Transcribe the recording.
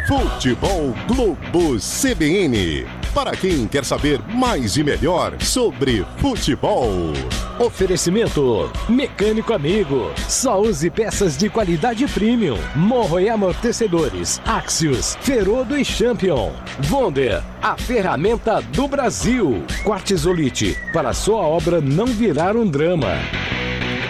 Futebol Globo CBN. Para quem quer saber mais e melhor sobre futebol. Oferecimento Mecânico Amigo. Só use peças de qualidade premium. Morro e amortecedores. Axios, Ferodo e Champion. Wonder, a ferramenta do Brasil. Quartzolite, para sua obra não virar um drama.